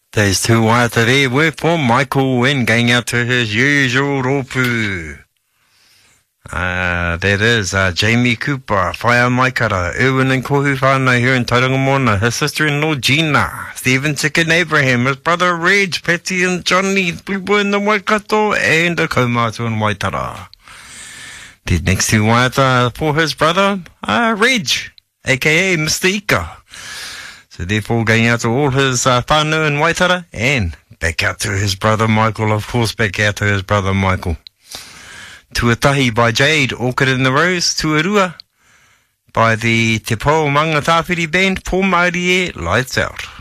There's two waiata there with for Michael Wynn going out to his usual ropu. That is Jamie Cooper, Whaia Maikara, Erwin and Kohu whānau here in Taurangamona, his sister-in-law Gina, Stephen Chicken Abraham, his brother Reg, Patty and Johnny, people in the Waikato, and a kaumātua in Waitara. The next two waiata for his brother, Reg, aka Mr. Ika. So therefore going out to all his whānau in Waitara, and back out to his brother Michael, of course back out to his brother Michael. Tuatahi by Jade, Orchid in the Rose, Tuarua by the Te Pō Manga Tāwhiri Band, Pō Maori e, Lights Out.